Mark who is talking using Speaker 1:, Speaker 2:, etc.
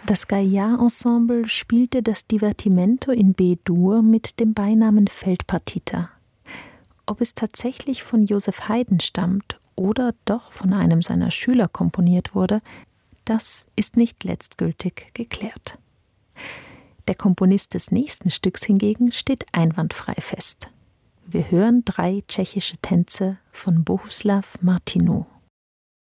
Speaker 1: Das Gaillard-Ensemble spielte das Divertimento in B-Dur mit dem Beinamen Feldpartita. Ob es tatsächlich von Joseph Haydn stammt oder doch von einem seiner Schüler komponiert wurde, das ist nicht letztgültig geklärt. Der Komponist des nächsten Stücks hingegen steht einwandfrei fest. Wir hören 3 tschechische Tänze von Bohuslav Martinou.